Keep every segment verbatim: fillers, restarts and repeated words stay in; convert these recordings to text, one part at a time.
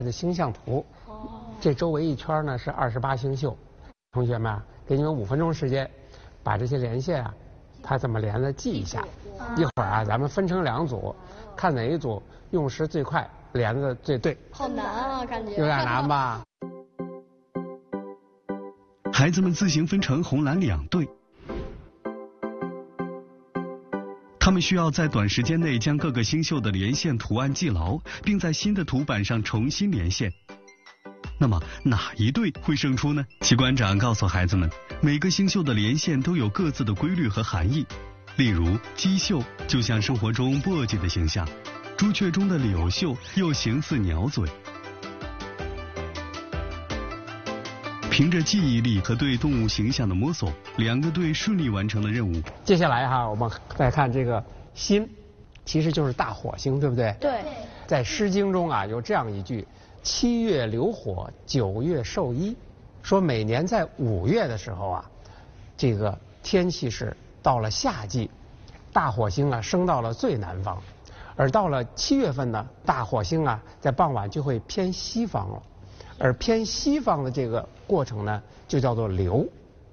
的星象图。这周围一圈呢是二十八星宿。同学们啊，给你们五分钟时间，把这些连线啊，它怎么连的记一下。一会儿啊，咱们分成两组，看哪一组用时最快，连的最对。 好难啊，感觉有点难吧？ 孩子们自行分成红蓝两队，他们需要在短时间内将各个星宿的连线图案记牢，并在新的图板上重新连线。那么哪一队会胜出呢？奇观长告诉孩子们，每个星宿的连线都有各自的规律和含义。例如，鸡宿就像生活中簸箕的形象，朱雀中的柳宿又形似鸟嘴。凭着记忆力和对动物形象的摸索，两个队顺利完成了任务。 接下来哈，我们再看这个辛，其实就是大火星，对不对？ 对。 在《诗经》中啊，有这样一句：“七月流火，九月授衣。”说每年在五月的时候啊，这个天气是到了夏季，大火星啊升到了最南方，而到了七月份呢，大火星啊在傍晚就会偏西方了。而偏西方的这个过程呢，就叫做流。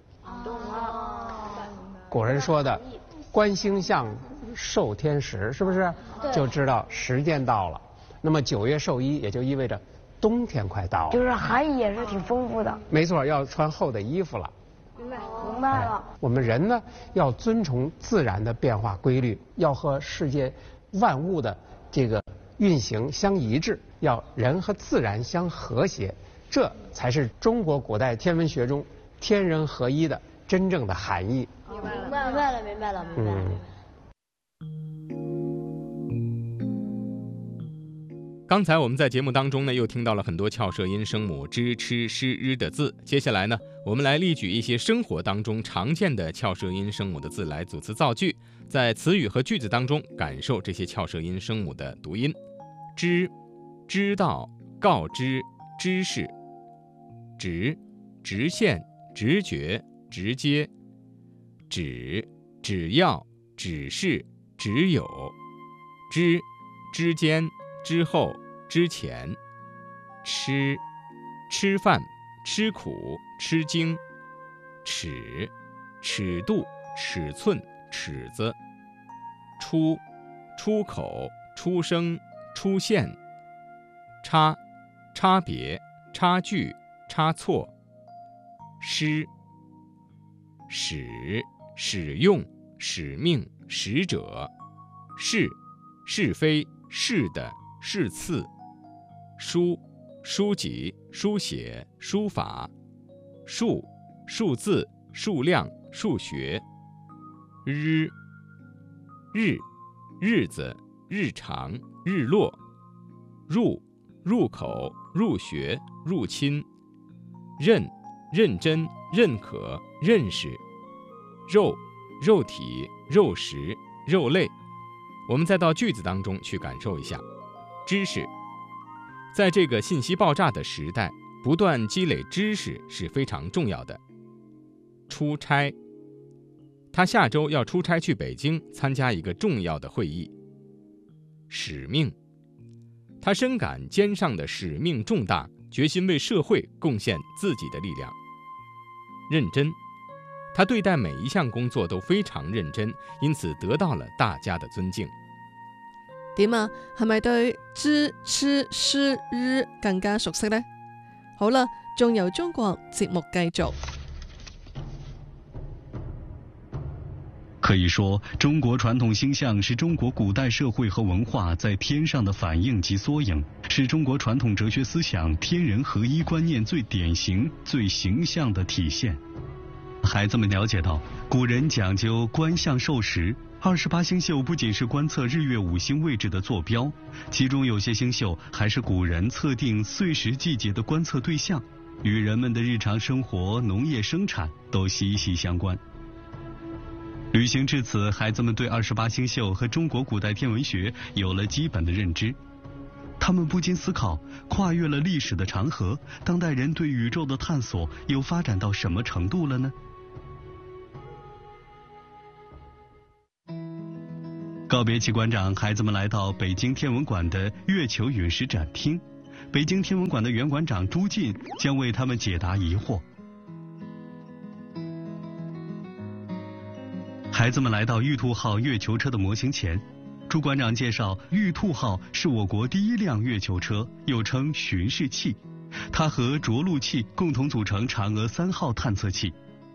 古人说的“观星象，授天时”，是不是？就知道时间到了。那么九月授衣，也就意味着冬天快到了。 就是含义也是挺丰富的。 没错，要穿厚的衣服了。 明白，明白了。 哎、我们人呢，要遵从自然的变化规律，要和世界万物的这个运行相一致，要人和自然相和谐，这才是中国古代天文学中天人合一的真正的含义。 明白了，明白了，明白了，明白了。嗯、 刚才我们在节目当中呢，又听到了很多翘舌音声母支、吃、诗、日的字。接下来呢，我们来例举一些生活当中常见的翘舌音声母的字来组词造句，在词语和句子当中感受这些翘舌音声母的读音。知，知道、告知、知识。直，直线、直觉、直接。只，只要、只是、只有。之，之间、之后、之前。吃，吃饭、吃苦、吃惊。尺，尺度、尺寸、尺子。出，出口、出生、出现。差，差别、差距、差错。施，使、使用、使命、使者。是，是非、是的、是次。书，书籍、书写、书法。数，数字、数量、数学。日，日，日子、日常、日落。入，入口、入学、入侵。认，认真、认可、认识。肉，肉体、肉食、肉类。我们再到句子当中去感受一下。知识，在这个信息爆炸的时代，不断积累知识是非常重要的。出差，他下周要出差去北京参加一个重要的会议。使命，他深感肩上的使命重大，决心为社会贡獻自己的力量。認真，他對待每一項工作都非常認真，因此得到了大家的尊敬。 點啊？係咪對知、吃、詩、日更加熟悉呢？好啦，仲由中國節目繼續。 可以说，中国传统星象是中国古代社会和文化在天上的反映及缩影，是中国传统哲学思想天人合一观念最典型、最形象的体现。孩子们了解到，古人讲究观象授时，二十八星宿不仅是观测日月五星位置的坐标，其中有些星宿还是古人测定岁时季节的观测对象，与人们的日常生活、农业生产都息息相关。旅行至此，孩子们对二十八星宿和中国古代天文学有了基本的认知。他们不禁思考，跨越了历史的长河，当代人对宇宙的探索又发展到什么程度了呢？告别奇馆长，孩子们来到北京天文馆的月球陨石展厅。 北京天文馆的原馆长朱进将为他们解答疑惑。孩子们来到玉兔号月球车的模型前，朱馆长介绍，玉兔号是我国第一辆月球车，又称巡视器，它和着陆器共同组成嫦娥三号探测器。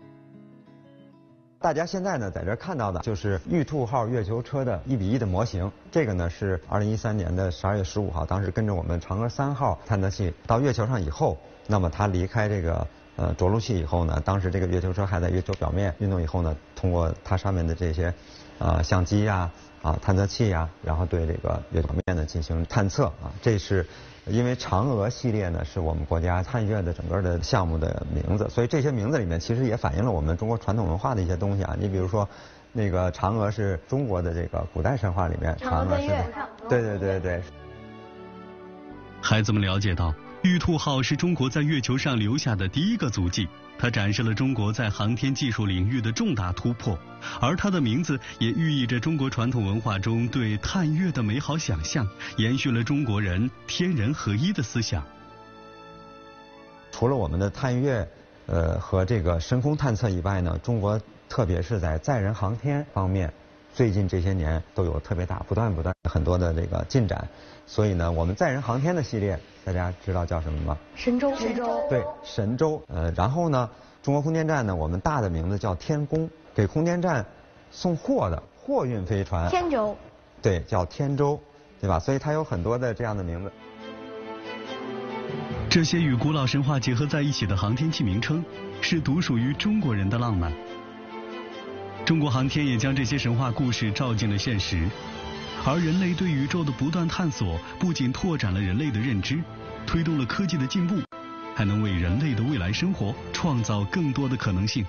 大家现在呢，在这看到的就是玉兔号月球车的一比一的模型。这个呢是二零一三年的十二月十五号，当时跟着我们嫦娥三号探测器到月球上以后，那么它离开这个呃着陆器以后呢，当时这个月球车还在月球表面运动以后呢，通过它上面的这些呃相机呀、啊、啊探测器呀、啊，然后对这个月球表面呢进行探测啊。这是因为嫦娥系列呢是我们国家探月的整个的项目的名字，所以这些名字里面其实也反映了我们中国传统文化的一些东西啊。你比如说，那个嫦娥是中国的这个古代神话里面，嫦娥是，对对对对。 孩子们了解到，玉兔号是中国在月球上留下的第一个足迹，它展示了中国在航天技术领域的重大突破，而它的名字也寓意着中国传统文化中对探月的美好想象，延续了中国人天人合一的思想。 除了我们的探月，呃和这个深空探测以外呢，中国特别是在载人航天方面，最近这些年都有特别大、不断不断很多的这个进展。所以呢，我们载人航天的系列，大家知道叫什么吗？ 神舟。神舟。 对，神舟。呃，然后呢，中国空间站呢，我们大的名字叫天宫，给空间站送货的货运飞船。 天舟。 对，叫天舟，对吧？所以它有很多的这样的名字。 这些与古老神话结合在一起的航天器名称，是独属于中国人的浪漫。中国航天也将这些神话故事照进了现实。而人类对宇宙的不断探索，不仅拓展了人类的认知，推动了科技的进步，还能为人类的未来生活创造更多的可能性。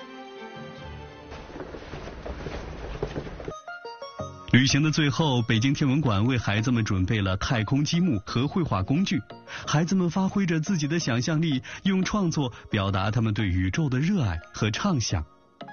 旅行的最后，北京天文馆为孩子们准备了太空积木和绘画工具，孩子们发挥着自己的想象力，用创作表达他们对宇宙的热爱和畅想。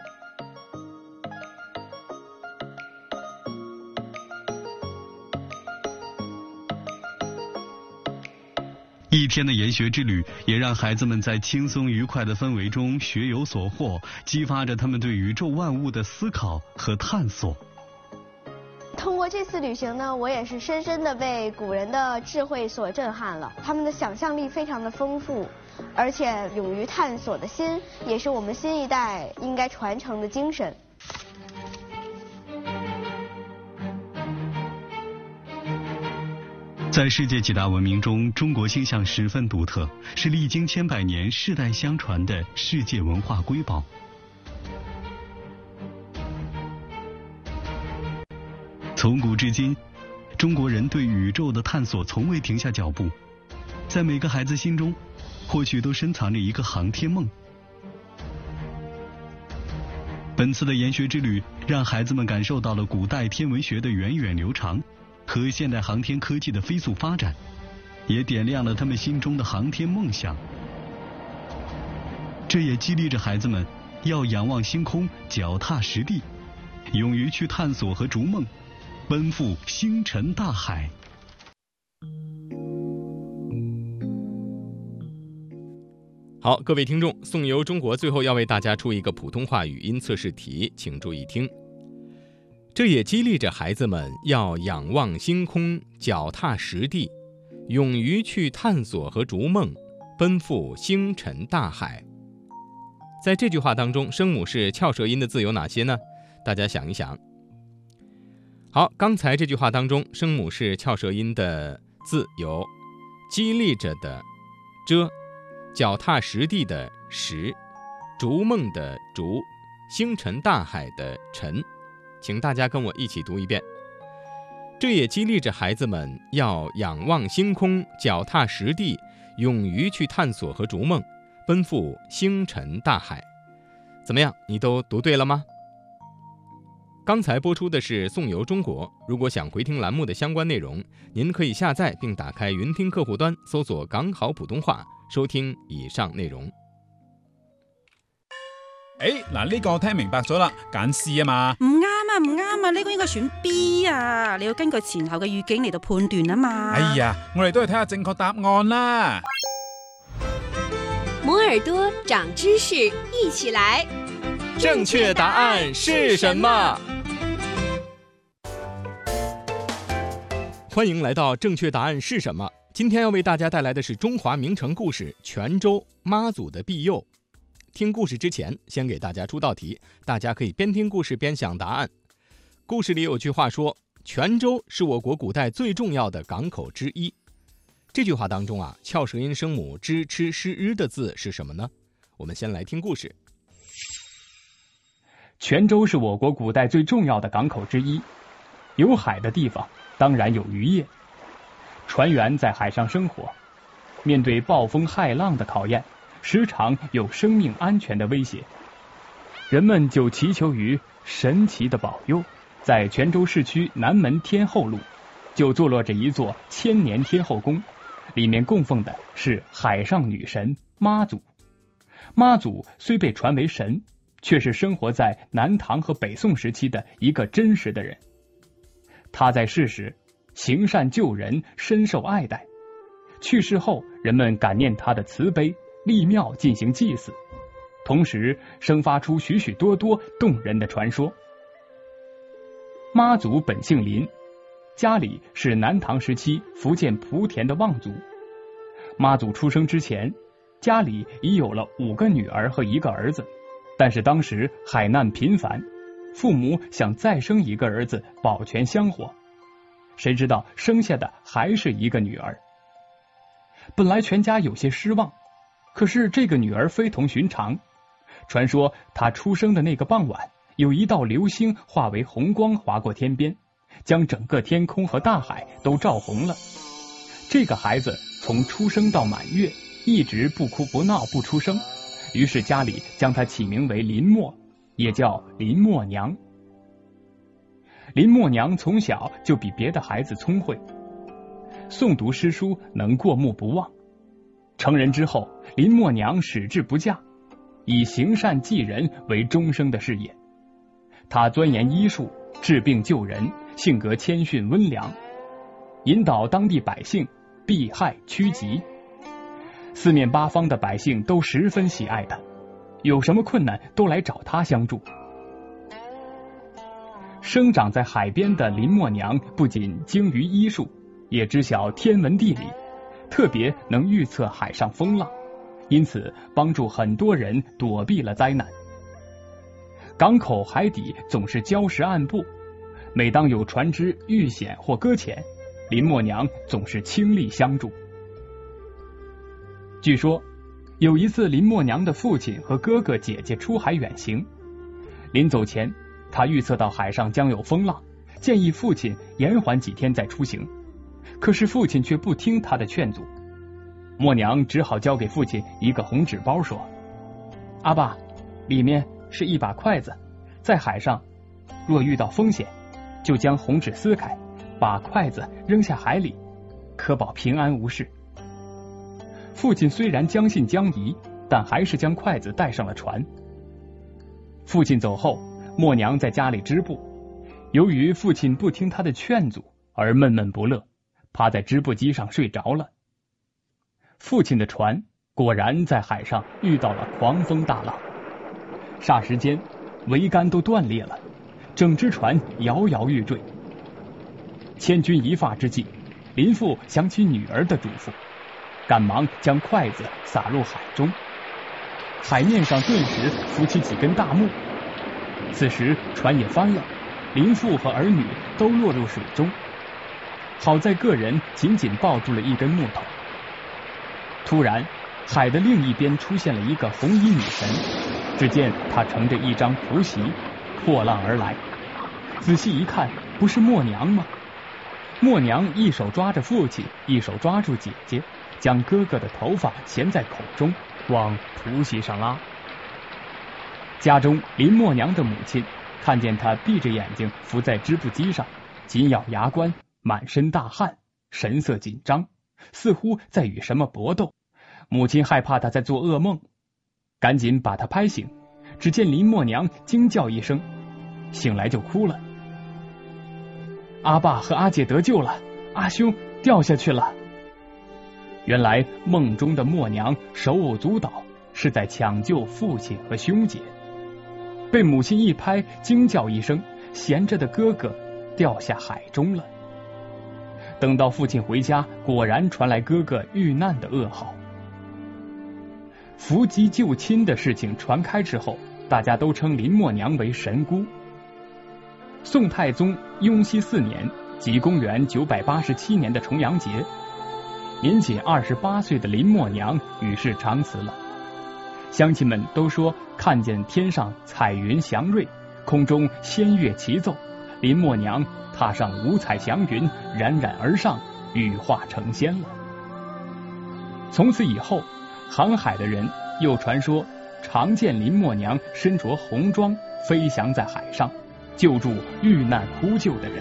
一天的研学之旅，也让孩子们在轻松愉快的氛围中学有所获，激发着他们对宇宙万物的思考和探索。 通过这次旅行呢，我也是深深的被古人的智慧所震撼了。他们的想象力非常的丰富，而且勇于探索的心，也是我们新一代应该传承的精神。 在世界几大文明中，中国星象十分独特，是历经千百年、世代相传的世界文化瑰宝。从古至今，中国人对宇宙的探索从未停下脚步，在每个孩子心中，或许都深藏着一个航天梦。本次的研学之旅，让孩子们感受到了古代天文学的源远流长和现代航天科技的飞速发展，也点亮了他们心中的航天梦想。这也激励着孩子们要仰望星空，脚踏实地，勇于去探索和逐梦，奔赴星辰大海。 好，各位听众，宋游中国最后要为大家出一个普通话语音测试题，请注意听。这也激励着孩子们要仰望星空，脚踏实地，勇于去探索和逐梦，奔赴星辰大海。在这句话当中，声母是翘舌音的字有哪些呢？大家想一想。好，刚才这句话当中，声母是翘舌音的字有激励着的遮，脚踏实地的实，逐梦的逐，星辰大海的辰。请大家跟我一起读一遍。这也激励着孩子们要仰望星空，脚踏实地，勇于去探索和逐梦，奔赴星辰大海。怎么样，你都读对了吗？刚才播出的是宋游中国，如果想回听栏目的相关内容，您可以下载并打开云听客户端，搜索港好普通话，收听以上內容。 誒，嗱呢個我聽明白咗啦，揀 C 啊嘛。 唔啱啊！ 啊，唔啱啊，呢個應該選 B 啊，你要根據前後嘅語境嚟到判斷啊嘛。 哎呀，我哋都係睇下正確答案啦。 摩耳朵長知識，一起來。 正確答案是什麼？歡迎來到正確答案是什麼？今天要為大家帶來的是中華名城故事泉州媽祖的庇佑。聽故事之前，先給大家出道題，大家可以邊聽故事邊想答案。故事裡有句話說，泉州是我國古代最重要的港口之一。這句話當中啊，翹舌音聲母之、吃、詩、日的字是什麼呢？我們先來聽故事。 泉州是我國古代最重要的港口之一，有海的地方當然有漁業，船員在海上生活，面對暴風駭浪的考驗，時常有生命安全的威脅，人們就祈求於神奇的保佑。在泉州市區南門天後路就坐落着一座千年天後宮，裡面供奉的是海上女神媽祖。媽祖雖被傳為神，卻是生活在南唐和北宋時期的一個真實的人。他在世時行善救人，深受愛戴，去世後人們感念他的慈悲，立廟進行祭祀，同時生發出許許多多動人的傳說。媽祖本姓林，家裡是南唐時期福建莆田的望族。媽祖出生之前，家裡已有了五個女兒和一個兒子，但是當時海難頻繁，父母想再生一個兒子保全香火，誰知道生下的還是一個女兒。本來全家有些失望，可是這個女兒非同尋常。傳說她出生的那個傍晚，有一道流星化為紅光劃過天邊，將整個天空和大海都照紅了。這個孩子從出生到滿月一直不哭不鬧不出聲，於是家裡將他起名為林默，也叫林默娘。林默娘從小就比別的孩子聰慧，誦讀詩書能過目不忘。成人之後，林默娘矢志不嫁，以行善濟人為終生的事業。他鑽研醫術，治病救人，性格謙遜溫良，引導當地百姓避害趨吉。四面八方的百姓都十分喜愛他，有什麼困難都來找他相助。生長在海邊的林默娘不僅精於醫術，也知曉天文地理，特別能預測海上風浪，因此幫助很多人躲避了災難。港口海底總是礁石暗部，每當有船隻遇險或擱淺，林默娘總是傾力相助。據說有一次林默娘的父親和哥哥姐姐出海遠行，臨走前他預測到海上將有風浪，建議父親延緩幾天再出行，可是父親卻不聽他的勸阻。默娘只好交給父親一個紅紙包，說：阿爸，裡面是一把筷子，在海上若遇到風險，就將紅紙撕開，把筷子扔下海裡，可保平安無事。父親雖然將信將疑，但還是將筷子帶上了船。父親走後，默娘在家裡織布，由於父親不聽他的勸阻而悶悶不樂，趴在織布機上睡着了。父親的船果然在海上遇到了狂風大浪，霎時間桅杆都斷裂了，整隻船搖搖欲墜。千鈞一髮之際，林父想起女兒的囑咐，趕忙將筷子撒入海中，海面上頓時浮起幾根大木。此時船也翻了，林父和兒女都落入水中，好在個人緊緊抱住了一根木頭。突然海的另一邊出現了一個紅衣女神，只見她乘着一張蒲席破浪而來，仔細一看，不是默娘嗎？默娘一手抓着父親，一手抓住姐姐，將哥哥的頭髮銜在口中往蒲席上拉。家中林默娘的母親看見她閉着眼睛伏在織布機上，緊咬牙關，滿身大汗，神色緊張，似乎在與什麼搏鬥。母親害怕她在做噩夢，趕緊把她拍醒，只見林默娘驚叫一聲，醒來就哭了。 阿爸和阿姐得救了，阿兄掉下去了。原来梦中的默娘手舞足蹈，是在抢救父亲和兄姐。被母亲一拍，惊叫一声，闲着的哥哥掉下海中了。等到父亲回家，果然传来哥哥遇难的噩耗。扶乩救亲的事情传开之后，大家都称林默娘为神姑。宋太宗雍熙四年，即公元九百八十七年的重阳节，年仅二十八岁的林默娘与世长辞了。乡亲们都说看见天上彩云祥瑞，空中仙乐齐奏，林默娘踏上五彩祥云，冉冉而上，羽化成仙了。从此以后，航海的人又传说常见林默娘身着红装飞翔在海上，救助遇难呼救的人。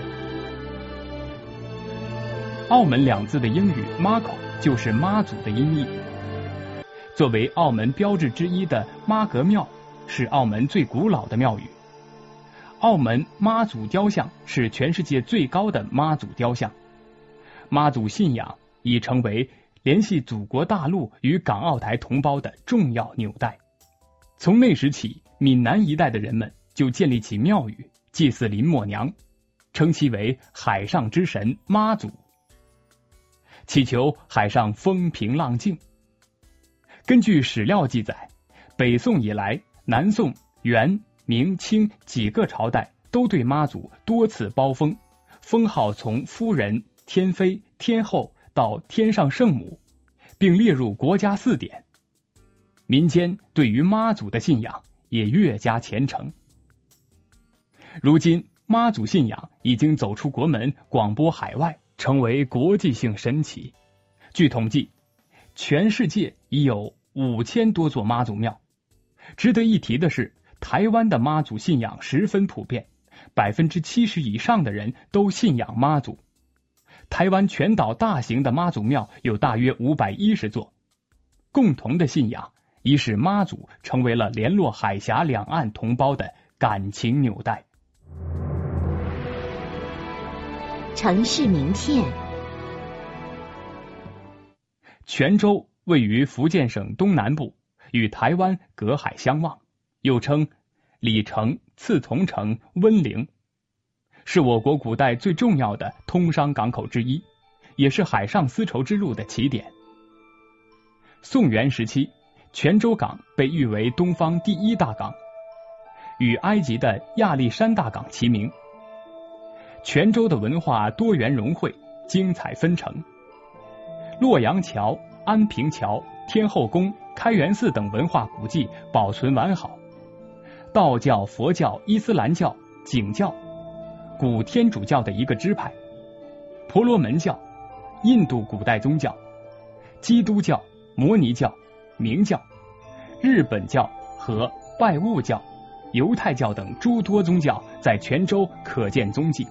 澳门两字的英语 Mako 就是妈祖的音译。作为澳门标志之一的妈阁庙，是澳门最古老的庙宇。澳门妈祖雕像是全世界最高的妈祖雕像。妈祖信仰已成为联系祖国大陆与港澳台同胞的重要纽带。从那时起，闽南一带的人们就建立起庙宇，祭祀林默娘，称其为海上之神妈祖，祈求海上风平浪静。根据史料记载，北宋以来，南宋、元、明、清几个朝代都对妈祖多次褒封，封号从夫人、天妃、天后到天上圣母，并列入国家祀典。民间对于妈祖的信仰也越加虔诚。如今妈祖信仰已经走出国门，广播海外，成为国际性神奇。据统计，全世界已有五千多座妈祖庙。值得一提的是，台湾的妈祖信仰十分普遍，百分之七十以上的人都信仰妈祖。台湾全岛大型的妈祖庙有大约五百一十座，共同的信仰已使妈祖成为了联络海峡两岸同胞的感情纽带。 城市名片。 泉州位于福建省东南部，与台湾隔海相望，又称里城、刺桐城、温陵，是我国古代最重要的通商港口之一，也是海上丝绸之路的起点。宋元时期，泉州港被誉为东方第一大港，与埃及的亚历山大港齐名。泉州的文化多元融汇，精彩纷呈。洛阳桥、安平桥、天后宫、开元寺等文化古迹保存完好。道教、佛教、伊斯兰教、景教，古天主教的一个支派，婆罗门教、印度古代宗教、基督教、摩尼教、明教、日本教和拜物教、犹太教等诸多宗教在泉州可见踪迹。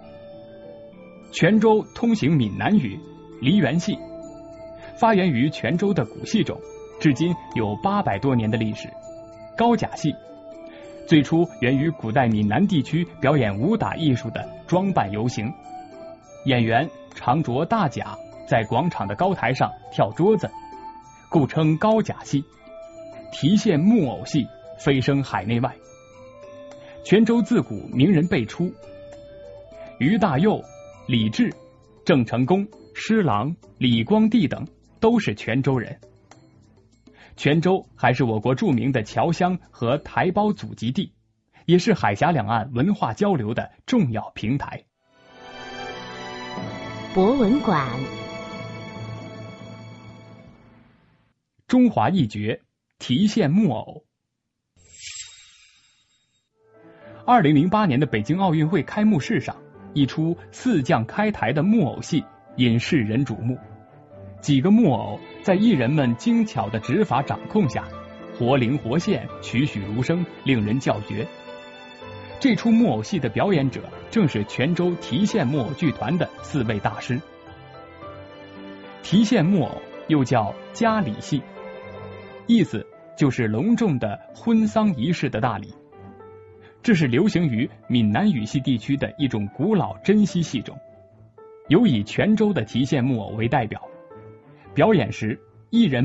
泉州通行闽南语、梨园戏，发源于泉州的古戏种，至今有八百多年的历史。高甲戏最初源于古代闽南地区表演武打艺术的装扮游行，演员常着大甲，在广场的高台上跳桌子，故称高甲戏。提线木偶戏飞升海内外。泉州自古名人辈出，于大佑、李治、郑成功、施琅、李光地等都是泉州人。泉州还是我国著名的侨乡和台胞祖籍地，也是海峡两岸文化交流的重要平台。 博文馆。 中华一绝，提线木偶。二零零八年的北京奥运会开幕式上，一出四将开台的木偶戏引世人瞩目。几个木偶在艺人们精巧的指法掌控下，活灵活现，栩栩如生，令人叫绝。这出木偶戏的表演者正是泉州提线木偶剧团的四位大师。提线木偶又叫家礼戏，意思就是隆重的婚丧仪式的大礼。 这是流行于闽南语系地区的一种古老珍稀戏种，有以泉州的提线木偶为代表。表演时，艺人